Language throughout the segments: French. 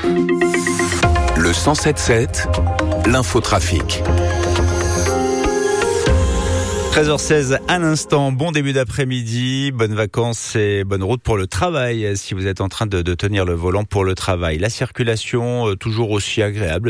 Le 107.7, l'infotrafic. 13h16 à l'instant, bon début d'après-midi, bonnes vacances et bonne route pour le travail si vous êtes en train de tenir le volant pour le travail. La circulation toujours aussi agréable en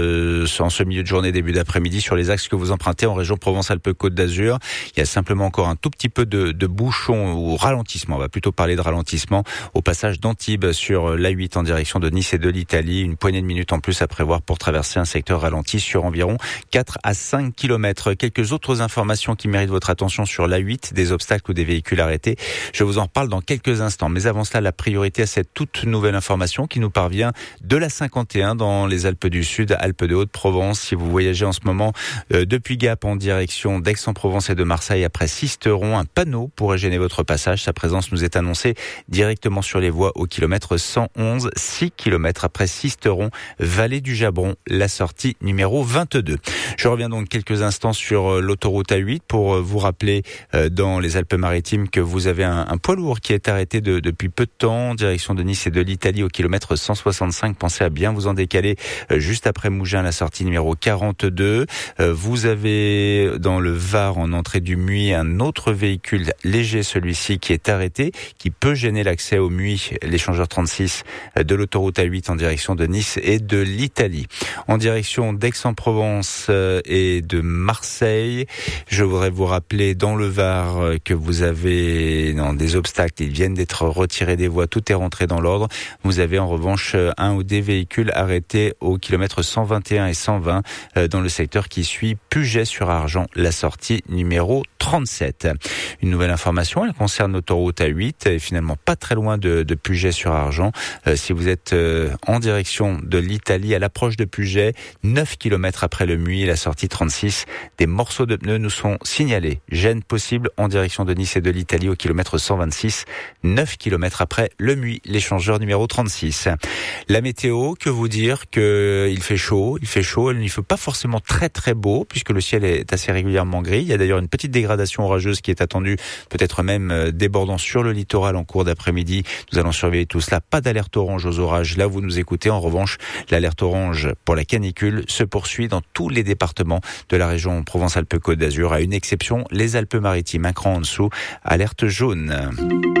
ce milieu de journée, début d'après-midi sur les axes que vous empruntez en région Provence-Alpes-Côte d'Azur. Il y a simplement encore un tout petit peu de bouchons ou ralentissement, on va plutôt parler de ralentissement au passage d'Antibes sur l'A8 en direction de Nice et de l'Italie. Une poignée de minutes en plus à prévoir pour traverser un secteur ralenti sur environ 4 à 5 km. Quelques autres informations qui mérite votre attention sur l'A8, des obstacles ou des véhicules arrêtés. Je vous en reparle dans quelques instants. Mais avant cela, la priorité à cette toute nouvelle information qui nous parvient de la 51 dans les Alpes du Sud, Alpes de Haute-Provence. Si vous voyagez en ce moment depuis Gap en direction d'Aix-en-Provence et de Marseille après Sisteron, un panneau pourrait gêner votre passage. Sa présence nous est annoncée directement sur les voies au kilomètre 111, 6 km après Sisteron, vallée du Jabron, la sortie numéro 22. Je reviens donc quelques instants sur l'autoroute A8 pour vous rappeler dans les Alpes-Maritimes que vous avez un poids lourd qui est arrêté depuis peu de temps en direction de Nice et de l'Italie au kilomètre 165. Pensez à bien vous en décaler juste après Mougins, la sortie numéro 42. Vous avez dans le Var en entrée du Muy un autre véhicule léger, celui-ci qui est arrêté, qui peut gêner l'accès au Muy, l'échangeur 36 de l'autoroute A8 en direction de Nice et de l'Italie. En direction d'Aix-en-Provence et de Marseille, je voudrais vous rappeler dans le Var que vous avez des obstacles, ils viennent d'être retirés des voies, tout est rentré dans l'ordre. Vous avez en revanche un ou des véhicules arrêtés au kilomètre 121 et 120 dans le secteur qui suit Puget-sur-Argent, la sortie numéro 37. Une nouvelle information, elle concerne l'autoroute A8 et finalement pas très loin de Puget-sur-Argent. Si vous êtes en direction de l'Italie à l'approche de Puget, 9 km après le Muy, la sortie 36, des morceaux de pneus nous sont signalés. Gêne possible en direction de Nice et de l'Italie au kilomètre 126, 9 km après le Muy, l'échangeur numéro 36. La météo, que vous dire qu'il fait chaud, il ne fait pas forcément très très beau puisque le ciel est assez régulièrement gris. Il y a d'ailleurs une petite dégradation orageuse qui est attendue, peut-être même débordant sur le littoral en cours d'après-midi. Nous allons surveiller tout cela. Pas d'alerte orange aux orages, là vous nous écoutez. En revanche, l'alerte orange pour la canicule se poursuit dans tous les départements de la région Provence-Alpes-Côte d'Azur, à une exception, les Alpes-Maritimes, un cran en dessous, alerte jaune.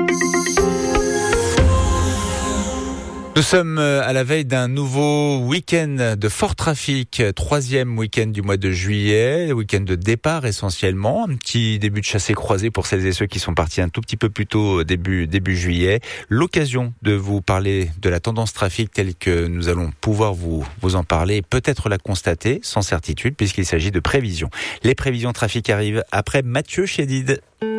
Nous sommes à la veille d'un nouveau week-end de fort trafic, 3e week-end du mois de juillet, week-end de départ essentiellement, un petit début de chassé-croisé pour celles et ceux qui sont partis un tout petit peu plus tôt début juillet. L'occasion de vous parler de la tendance trafic telle que nous allons pouvoir vous en parler et peut-être la constater sans certitude puisqu'il s'agit de prévisions. Les prévisions trafic arrivent après Mathieu Chédid.